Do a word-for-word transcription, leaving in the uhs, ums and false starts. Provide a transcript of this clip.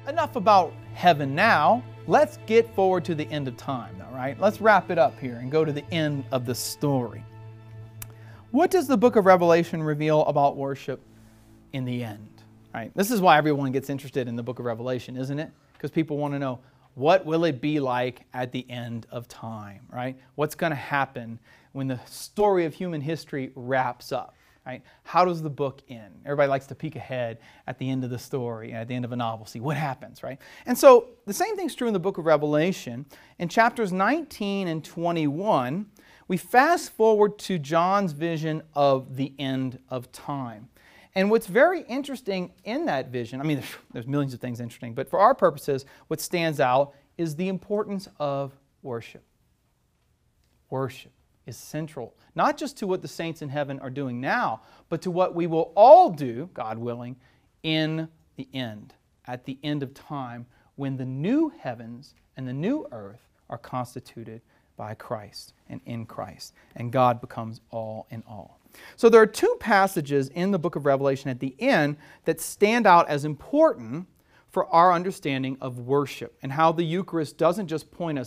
enough about heaven now. Let's get forward to the end of time, all right? Let's wrap it up here and go to the end of the story. What does the book of Revelation reveal about worship in the end? Right? This is why everyone gets interested in the book of Revelation, isn't it? Because people want to know, what will it be like at the end of time, right? What's going to happen when the story of human history wraps up, right? How does the book end? Everybody likes to peek ahead at the end of the story, at the end of a novel, see what happens, right? And so the same thing's true in the book of Revelation. In chapters nineteen and twenty-one, we fast forward to John's vision of the end of time. And what's very interesting in that vision, I mean, there's millions of things interesting, but for our purposes, what stands out is the importance of worship. Worship is central, not just to what the saints in heaven are doing now, but to what we will all do, God willing, in the end, at the end of time, when the new heavens and the new earth are constituted by Christ and in Christ, and God becomes all in all. So there are two passages in the book of Revelation at the end that stand out as important for our understanding of worship and how the Eucharist doesn't just point us